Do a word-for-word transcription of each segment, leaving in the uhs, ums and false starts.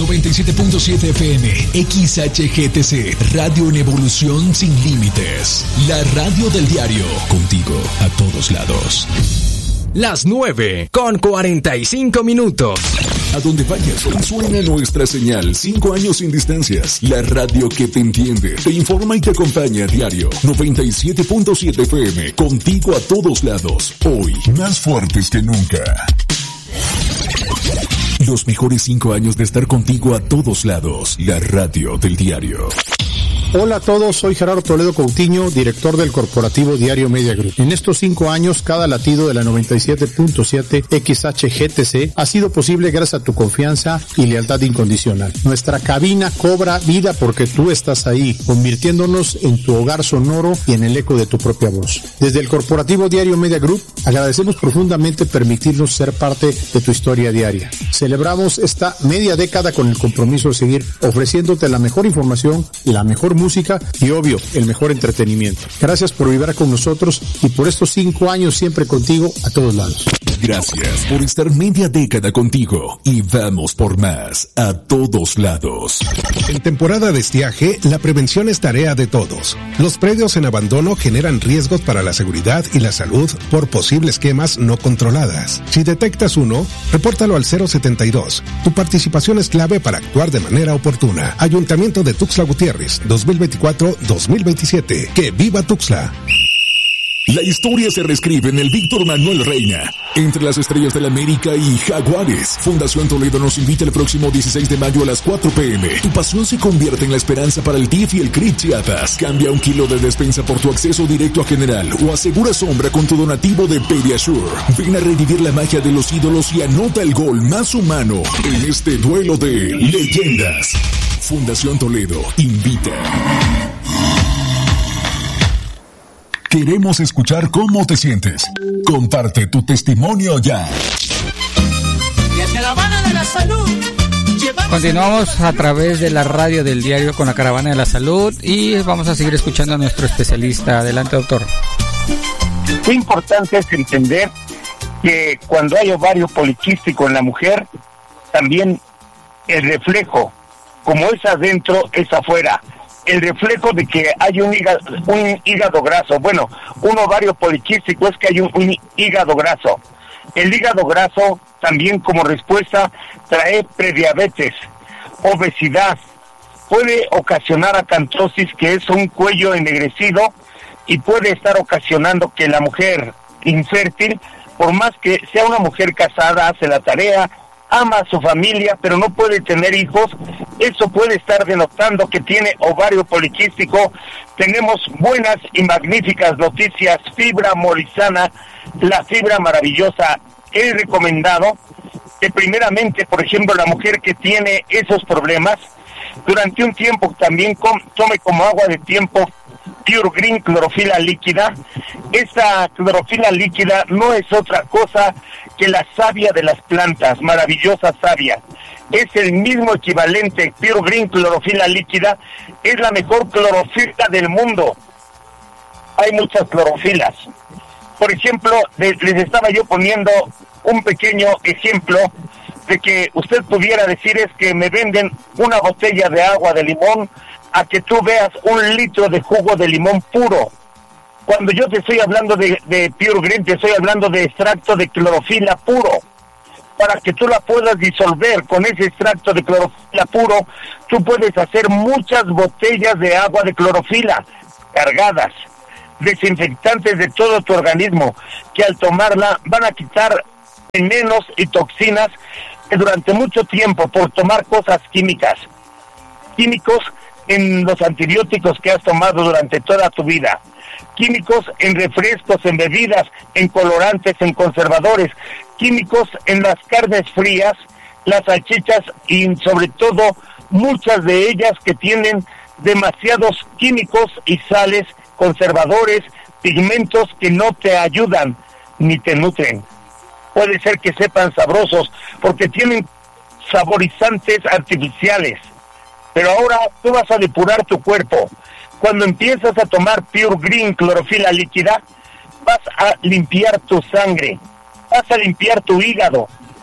noventa y siete punto siete F M, X H G T C, Radio en Evolución Sin Límites. La radio del diario, contigo a todos lados. Las nueve con cuarenta y cinco minutos. A donde vayas, suena nuestra señal. Cinco años sin distancias. La radio que te entiende, te informa y te acompaña a diario. noventa y siete punto siete F M, contigo a todos lados. Hoy, más fuertes que nunca. Los mejores cinco años de estar contigo a todos lados. La radio del diario. Hola a todos, soy Gerardo Toledo Coutinho, director del corporativo Diario Media Group. En estos cinco años, cada latido de la noventa y siete punto siete X H G T C ha sido posible gracias a tu confianza y lealtad incondicional. Nuestra cabina cobra vida porque tú estás ahí, convirtiéndonos en tu hogar sonoro y en el eco de tu propia voz. Desde el corporativo Diario Media Group, agradecemos profundamente permitirnos ser parte de tu historia diaria. Celebramos esta media década con el compromiso de seguir ofreciéndote la mejor información y la mejor música y, obvio, el mejor entretenimiento. Gracias por vibrar con nosotros y por estos cinco años siempre contigo a todos lados. Gracias por estar media década contigo y vamos por más a todos lados. En temporada de estiaje, la prevención es tarea de todos. Los predios en abandono generan riesgos para la seguridad y la salud por posibles quemas no controladas. Si detectas uno, repórtalo al cero setenta y dos. Tu participación es clave para actuar de manera oportuna. Ayuntamiento de Tuxtla Gutiérrez, dos mil veinticuatro a dos mil veintisiete. ¡Que viva Tuxtla! La historia se reescribe en el Víctor Manuel Reina. Entre las estrellas del América y Jaguares. Fundación Toledo nos invita el próximo dieciséis de mayo a las cuatro p m Tu pasión se convierte en la esperanza para el T I F y el C R I Chiapas. Cambia un kilo de despensa por tu acceso directo a General o asegura sombra con tu donativo de Pediasure. Ven a revivir la magia de los ídolos y anota el gol más humano en este duelo de leyendas. Fundación Toledo invita. Queremos escuchar cómo te sientes. Comparte tu testimonio ya. La Caravana de la Salud. Continuamos a través de la radio del diario con la Caravana de la Salud y vamos a seguir escuchando a nuestro especialista. Adelante, doctor. Qué importante es entender que cuando hay ovario poliquístico en la mujer, también el reflejo, como es adentro, es afuera. El reflejo de que hay un hígado, un hígado graso. Bueno, un ovario poliquístico es que hay un, un hígado graso. El hígado graso también como respuesta trae prediabetes, obesidad, puede ocasionar acantrosis, que es un cuello ennegrecido, y puede estar ocasionando que la mujer infértil, por más que sea una mujer casada, hace la tarea, ama a su familia, pero no puede tener hijos, eso puede estar denotando que tiene ovario poliquístico. Tenemos buenas y magníficas noticias. Fibra Morizana, la fibra maravillosa. He recomendado que primeramente, por ejemplo, la mujer que tiene esos problemas, durante un tiempo también com- tome como agua de tiempo Pure Green clorofila líquida. Esta clorofila líquida no es otra cosa que la savia de las plantas, maravillosa savia. Es el mismo equivalente. Pure Green clorofila líquida es la mejor clorofila del mundo. Hay muchas clorofilas. Por ejemplo, de, les estaba yo poniendo un pequeño ejemplo de que usted pudiera decir es que me venden una botella de agua de limón a que tú veas un litro de jugo de limón puro. Cuando yo te estoy hablando de, de Pure Green, te estoy hablando de extracto de clorofila puro. Para que tú la puedas disolver con ese extracto de clorofila puro, tú puedes hacer muchas botellas de agua de clorofila cargadas, desinfectantes de todo tu organismo, que al tomarla van a quitar venenos y toxinas que durante mucho tiempo, por tomar cosas químicas, químicos en los antibióticos que has tomado durante toda tu vida, químicos en refrescos, en bebidas, en colorantes, en conservadores, químicos en las carnes frías, las salchichas y sobre todo muchas de ellas que tienen demasiados químicos y sales, conservadores, pigmentos que no te ayudan ni te nutren. Puede ser que sepan sabrosos porque tienen saborizantes artificiales. Pero ahora tú vas a depurar tu cuerpo. Cuando empiezas a tomar Pure Green clorofila líquida, vas a limpiar tu sangre, vas a limpiar tu hígado,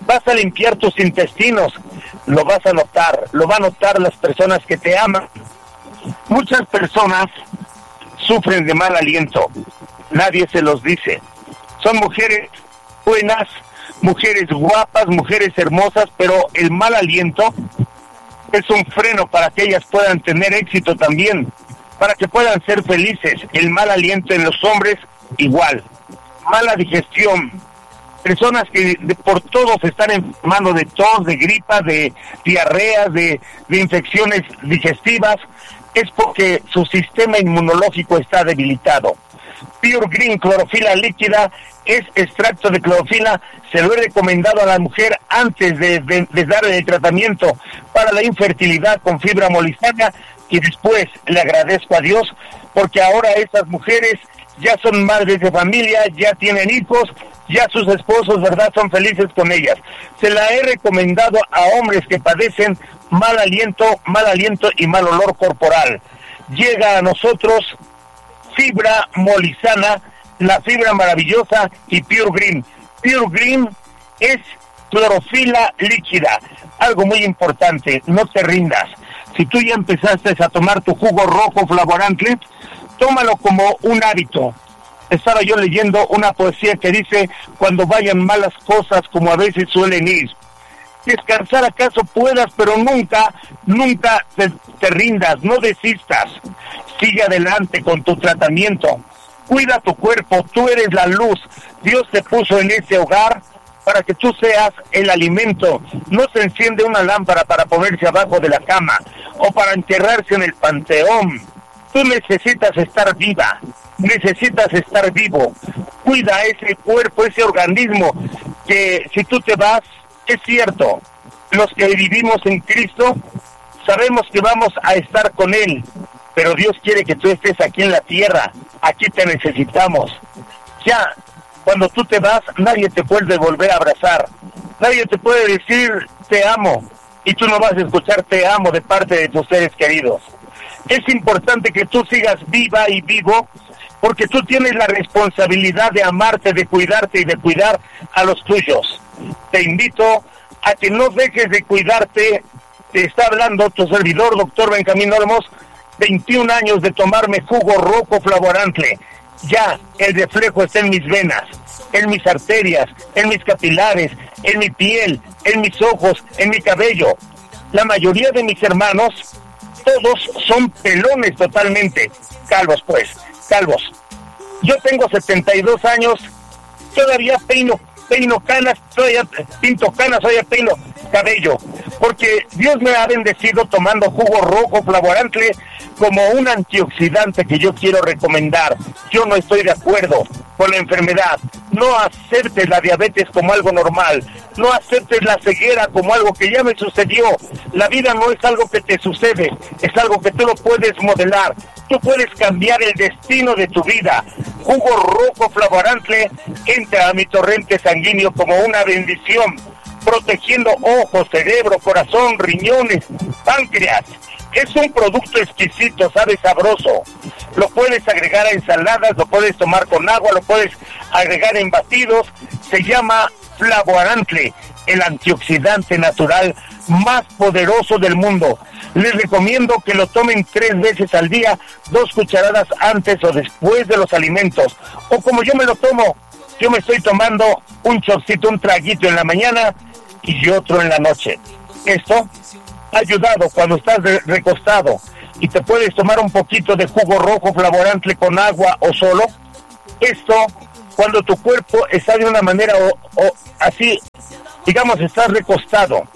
Vas a limpiar tus intestinos, lo vas a notar, lo van a notar las personas que te aman. Muchas personas sufren de mal aliento, nadie se los dice. Son mujeres buenas, mujeres guapas, mujeres hermosas, pero el mal aliento es un freno para que ellas puedan tener éxito también, para que puedan ser felices. El mal aliento en los hombres, igual. Mala digestión. Personas que de, por todos están enfermando de tos, de gripa, de diarreas, de, de infecciones digestivas, es porque su sistema inmunológico está debilitado. Pure Green, clorofila líquida, es extracto de clorofila, se lo he recomendado a la mujer antes de, de, de darle el tratamiento para la infertilidad con fibra molisana, y después le agradezco a Dios porque ahora esas mujeres ya son madres de familia, ya tienen hijos, ya sus esposos, ¿verdad?, son felices con ellas. Se la he recomendado a hombres que padecen mal aliento, mal aliento y mal olor corporal. Llega a nosotros fibra molisana, la fibra maravillosa y Pure Green. Pure Green es clorofila líquida. Algo muy importante, no te rindas. Si tú ya empezaste a tomar tu jugo rojo Flavorantle, tómalo como un hábito. Estaba yo leyendo una poesía que dice: cuando vayan malas cosas como a veces suelen ir, descansar acaso puedas, pero nunca, nunca te, te rindas, no desistas. Sigue adelante con tu tratamiento. Cuida tu cuerpo, tú eres la luz. Dios te puso en ese hogar para que tú seas el alimento. No se enciende una lámpara para ponerse abajo de la cama o para enterrarse en el panteón. Tú necesitas estar viva, necesitas estar vivo. Cuida ese cuerpo, ese organismo, que si tú te vas, es cierto, los que vivimos en Cristo sabemos que vamos a estar con Él, pero Dios quiere que tú estés aquí en la tierra, aquí te necesitamos. Ya, cuando tú te vas, nadie te puede volver a abrazar, nadie te puede decir te amo, y tú no vas a escuchar te amo de parte de tus seres queridos. Es importante que tú sigas viva y vivo, porque tú tienes la responsabilidad de amarte, de cuidarte y de cuidar a los tuyos. Te invito a que no dejes de cuidarte. Te está hablando tu servidor, doctor Benjamín Olmos, veintiún años de tomarme jugo rojo Flavorantle. Ya el reflejo está en mis venas, en mis arterias, en mis capilares, en mi piel, en mis ojos, en mi cabello. La mayoría de mis hermanos, todos son pelones totalmente, calvos pues, calvos. Yo tengo setenta y dos años, todavía peino, peino canas, todavía pinto canas, todavía peino cabello, porque Dios me ha bendecido tomando jugo rojo Flavorantle como un antioxidante que yo quiero recomendar. Yo no estoy de acuerdo con la enfermedad. No aceptes la diabetes como algo normal. No aceptes la ceguera como algo que ya me sucedió. La vida no es algo que te sucede, es algo que tú lo puedes modelar. Tú puedes cambiar el destino de tu vida. Jugo rojo Flavorantle entra a mi torrente sanguíneo como una bendición, protegiendo ojos, cerebro, corazón, riñones, páncreas. Es un producto exquisito, sabe sabroso. Lo puedes agregar a ensaladas, lo puedes tomar con agua, lo puedes agregar en batidos. Se llama Flavorantle, el antioxidante natural más poderoso del mundo. Les recomiendo que lo tomen tres veces al día, dos cucharadas antes o después de los alimentos. O como yo me lo tomo, yo me estoy tomando un chorcito, un traguito en la mañana y otro en la noche. Esto ha ayudado cuando estás de recostado y te puedes tomar un poquito de jugo rojo Flavorantle con agua o solo. Esto cuando tu cuerpo está de una manera o, o así, digamos, estás recostado.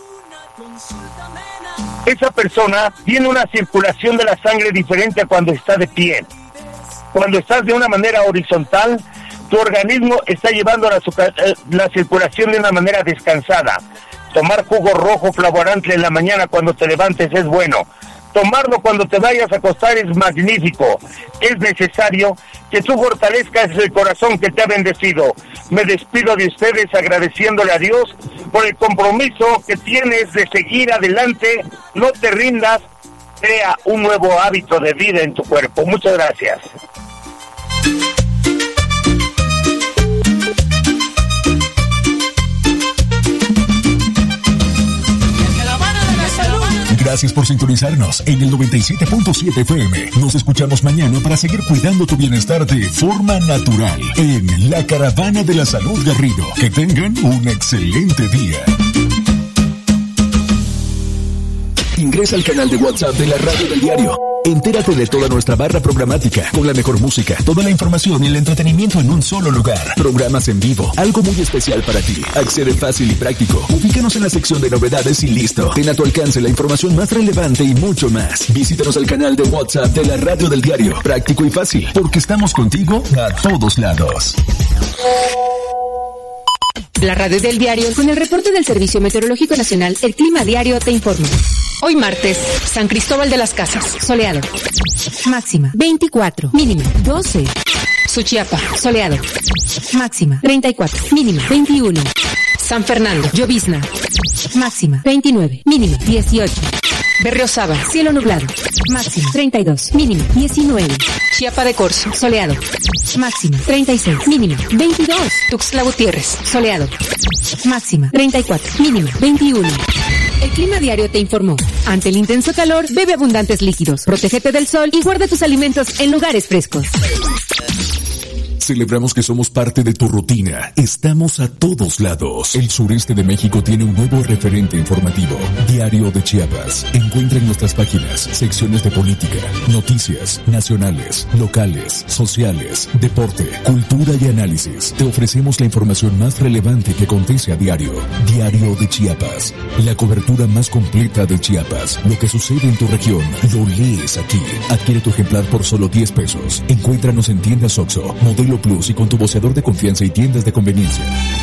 Esa persona tiene una circulación de la sangre diferente a cuando está de pie. Cuando estás de una manera horizontal, tu organismo está llevando la, la circulación de una manera descansada. Tomar jugo rojo Flavorantle en la mañana cuando te levantes es bueno. Tomarlo cuando te vayas a acostar es magnífico. Es necesario que tú fortalezcas el corazón que te ha bendecido. Me despido de ustedes agradeciéndole a Dios por el compromiso que tienes de seguir adelante. No te rindas, crea un nuevo hábito de vida en tu cuerpo. Muchas gracias. Gracias por sintonizarnos en el noventa y siete punto siete F M. Nos escuchamos mañana para seguir cuidando tu bienestar de forma natural en La Caravana de la Salud Garrido. Que tengan un excelente día. Ingresa al canal de WhatsApp de la Radio del Diario. Entérate de toda nuestra barra programática, con la mejor música, toda la información y el entretenimiento en un solo lugar. Programas en vivo, algo muy especial para ti. Accede fácil y práctico. Ubícanos en la sección de novedades y listo. Ten a tu alcance la información más relevante y mucho más. Visítanos al canal de WhatsApp de la Radio del Diario. Práctico y fácil, porque estamos contigo a todos lados. La Radio del Diario, con el reporte del Servicio Meteorológico Nacional, el Clima Diario te informa. Hoy martes, San Cristóbal de las Casas, soleado. Máxima, veinticuatro. Mínima, doce. Suchiapa, soleado. Máxima, treinta y cuatro. Mínima, veintiuno. San Fernando, llovizna. Máxima, veintinueve. Mínima, dieciocho. Berriozábal, cielo nublado. Máxima, treinta y dos. Mínima, diecinueve. Chiapa de Corzo, soleado. Máxima, treinta y seis. Mínima, veintidós. Tuxtla Gutiérrez, soleado. Máxima, treinta y cuatro. Mínima, veintiuno. El Clima Diario te informó. Ante el intenso calor, bebe abundantes líquidos, protégete del sol y guarda tus alimentos en lugares frescos. Celebramos que somos parte de tu rutina. Estamos a todos lados. El sureste de México tiene un nuevo referente informativo. Diario de Chiapas. Encuentra en nuestras páginas secciones de política, noticias nacionales, locales, sociales, deporte, cultura y análisis. Te ofrecemos la información más relevante que acontece a diario. Diario de Chiapas. La cobertura más completa de Chiapas. Lo que sucede en tu región, lo lees aquí. Adquiere tu ejemplar por solo diez pesos. Encuéntranos en tiendas Oxxo, Modelo Plus y con tu voceador de confianza y tiendas de conveniencia.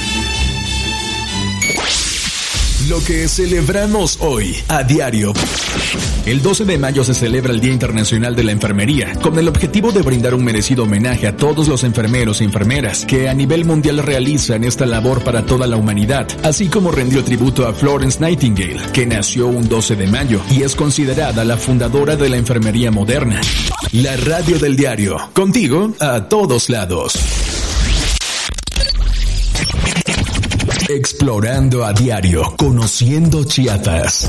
Lo que celebramos hoy a diario. El doce de mayo se celebra el Día Internacional de la Enfermería, con el objetivo de brindar un merecido homenaje a todos los enfermeros y enfermeras que a nivel mundial realizan esta labor para toda la humanidad, así como rendió tributo a Florence Nightingale, que nació un doce de mayo y es considerada la fundadora de la enfermería moderna. La Radio del Diario, contigo a todos lados. Explorando a diario, conociendo Chiapas.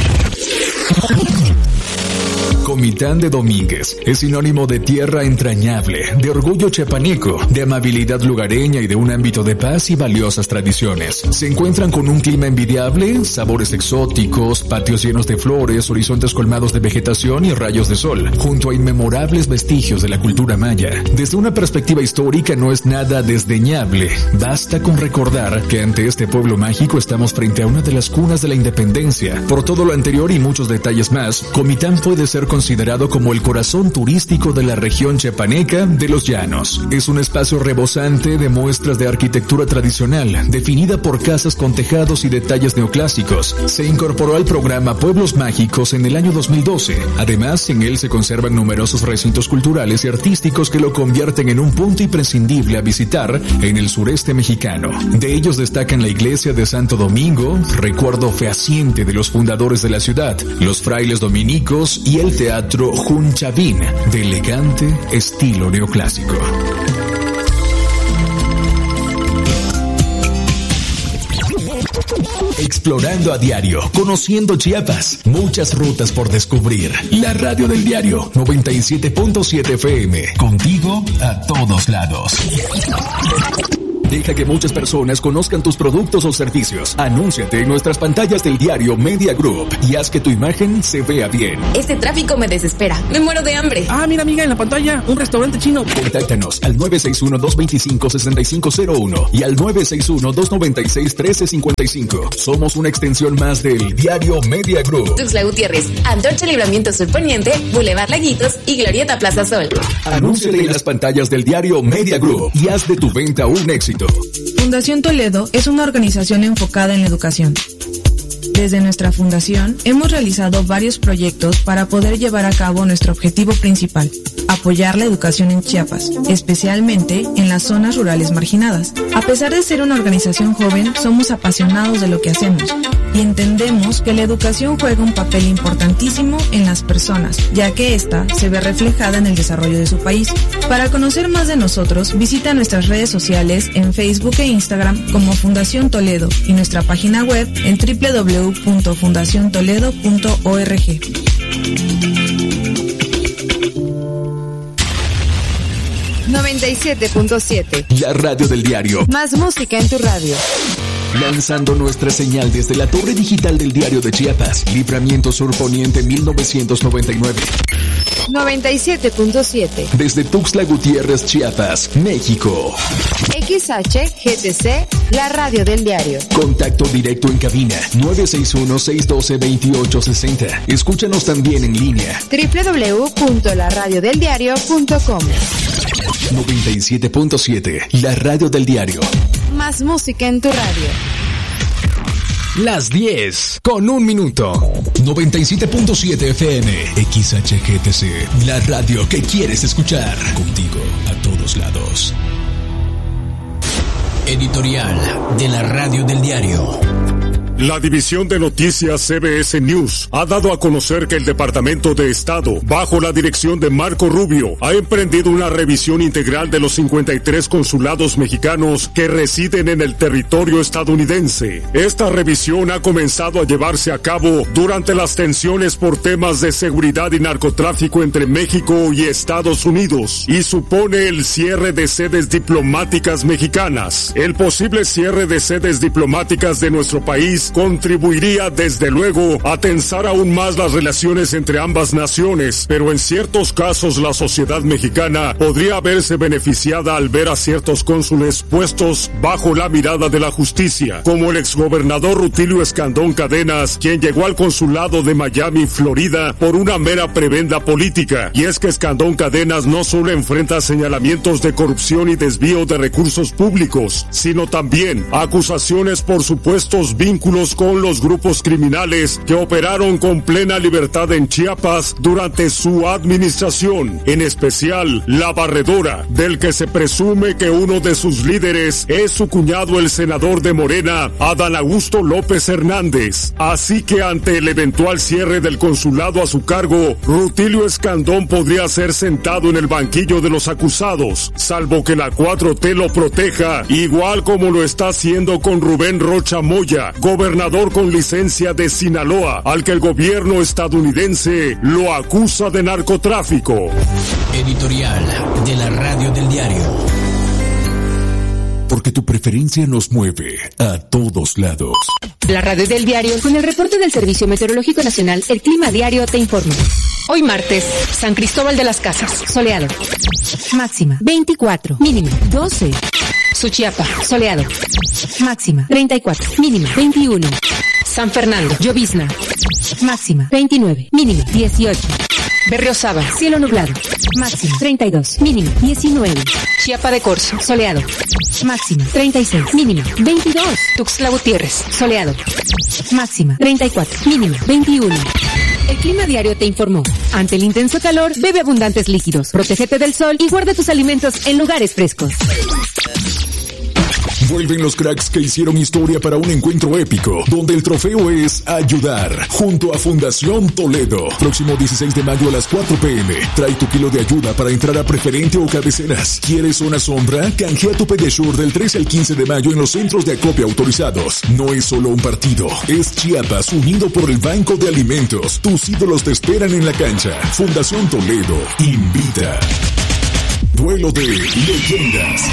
Comitán de Domínguez es sinónimo de tierra entrañable, de orgullo chiapaneco, de amabilidad lugareña y de un ámbito de paz y valiosas tradiciones. Se encuentran con un clima envidiable, sabores exóticos, patios llenos de flores, horizontes colmados de vegetación y rayos de sol, junto a inmemorables vestigios de la cultura maya. Desde una perspectiva histórica no es nada desdeñable. Basta con recordar que ante este pueblo mágico estamos frente a una de las cunas de la independencia. Por todo lo anterior y muchos detalles más, Comitán puede ser considerado como el corazón turístico de la región chiapaneca de los Llanos. Es un espacio rebosante de muestras de arquitectura tradicional, definida por casas con tejados y detalles neoclásicos. Se incorporó al programa Pueblos Mágicos en el año dos mil doce. Además, en él se conservan numerosos recintos culturales y artísticos que lo convierten en un punto imprescindible a visitar en el sureste mexicano. De ellos destacan la iglesia de Santo Domingo, recuerdo fehaciente de los fundadores de la ciudad, los frailes dominicos y el Teatro Junchavín, de elegante estilo neoclásico. Explorando a diario, conociendo Chiapas, muchas rutas por descubrir. La Radio del Diario, noventa y siete punto siete F M, contigo a todos lados. Deja que muchas personas conozcan tus productos o servicios. Anúnciate en nuestras pantallas del diario Media Group y haz que tu imagen se vea bien. Este tráfico me desespera. Me muero de hambre. Ah, mira, amiga, en la pantalla, un restaurante chino. Contáctanos al nueve seis uno, dos dos cinco, seis cinco cero uno y al nueve seis uno, dos nueve seis, uno tres cinco cinco. Somos una extensión más del diario Media Group. Tuxtla Gutiérrez, Antorcha Libramiento Sur Poniente, Boulevard Laguitos y Glorieta Plaza Sol. Anúnciate en las pantallas del diario Media Group y haz de tu venta un éxito. Fundación Toledo es una organización enfocada en la educación. Desde nuestra fundación hemos realizado varios proyectos para poder llevar a cabo nuestro objetivo principal, apoyar la educación en Chiapas, especialmente en las zonas rurales marginadas. A pesar de ser una organización joven, somos apasionados de lo que hacemos. y entendemos que la educación juega un papel importantísimo en las personas, ya que ésta se ve reflejada en el desarrollo de su país. Para conocer más de nosotros, visita nuestras redes sociales en Facebook e Instagram como Fundación Toledo y nuestra página web en doble u doble u doble u punto fundación toledo punto org. noventa y siete punto siete. La radio del diario. Más música en tu radio. Lanzando nuestra señal desde la torre digital del Diario de Chiapas, Libramiento Sur Poniente mil novecientos noventa y nueve. noventa y siete punto siete. Desde Tuxtla Gutiérrez, Chiapas, México. X H G T C, la radio del diario. Contacto directo en cabina nueve seis uno, seis uno dos, dos ocho seis cero. Escúchanos también en línea. doble u doble u doble u punto la radio del diario punto com. noventa y siete punto siete, la radio del diario. Más música en tu radio. Las diez con un minuto. noventa y siete punto siete F M. X H G T C, la radio que quieres escuchar. Contigo a todos lados. Editorial de la radio del diario. La División de Noticias C B S News ha dado a conocer que el Departamento de Estado, bajo la dirección de Marco Rubio, ha emprendido una revisión integral de los cincuenta y tres consulados mexicanos que residen en el territorio estadounidense. Esta revisión ha comenzado a llevarse a cabo durante las tensiones por temas de seguridad y narcotráfico entre México y Estados Unidos y supone el cierre de sedes diplomáticas mexicanas. El posible cierre de sedes diplomáticas de nuestro país contribuiría desde luego a tensar aún más las relaciones entre ambas naciones, pero en ciertos casos la sociedad mexicana podría verse beneficiada al ver a ciertos cónsules puestos bajo la mirada de la justicia, como el exgobernador Rutilio Escandón Cadenas, quien llegó al consulado de Miami, Florida, por una mera prebenda política. Y es que Escandón Cadenas no solo enfrenta señalamientos de corrupción y desvío de recursos públicos, sino también acusaciones por supuestos vínculos con los grupos criminales que operaron con plena libertad en Chiapas durante su administración, en especial La Barredora, del que se presume que uno de sus líderes es su cuñado el senador de Morena, Adán Augusto López Hernández. Así que ante el eventual cierre del consulado a su cargo, Rutilio Escandón podría ser sentado en el banquillo de los acusados, salvo que la cuatro T lo proteja, igual como lo está haciendo con Rubén Rocha Moya, gobernador con licencia de Sinaloa, al que el gobierno estadounidense lo acusa de narcotráfico. Editorial de la radio del diario. Porque tu preferencia nos mueve a todos lados. La radio del diario, con el reporte del Servicio Meteorológico Nacional, el Clima Diario te informa. Hoy martes, San Cristóbal de las Casas, soleado. Máxima, veinticuatro. Mínima, doce. Suchiapa, soleado. Máxima, treinta y cuatro. Mínima, veintiuno. San Fernando, llovizna. Máxima, veintinueve. Mínima, dieciocho. Berriozábal, cielo nublado. Máxima, treinta y dos. Mínima, diecinueve. Chiapa de Corzo, soleado. Máxima, treinta y seis. Mínima, veintidós. Tuxtla Gutiérrez, soleado. Máxima, treinta y cuatro. Mínima, veintiuno. El Clima Diario te informó. Ante el intenso calor, bebe abundantes líquidos, protégete del sol y guarda tus alimentos en lugares frescos. Vuelven los cracks que hicieron historia para un encuentro épico, donde el trofeo es ayudar, junto a Fundación Toledo. Próximo dieciséis de mayo a las cuatro pm. Trae tu kilo de ayuda para entrar a preferente o cabeceras. ¿Quieres una sombra? Canjea tu Pediasure del trece al quince de mayo en los centros de acopio autorizados. No es solo un partido, es Chiapas unido por el Banco de Alimentos. Tus ídolos te esperan en la cancha. Fundación Toledo invita. Duelo de leyendas.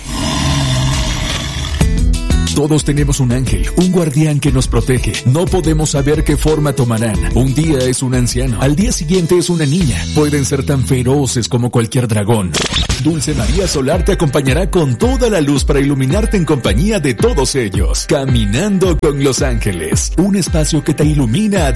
Todos tenemos un ángel, un guardián que nos protege. No podemos saber qué forma tomarán. Un día es un anciano, al día siguiente es una niña. Pueden ser tan feroces como cualquier dragón. Dulce María Solar te acompañará con toda la luz para iluminarte en compañía de todos ellos. Caminando con los ángeles, un espacio que te ilumina a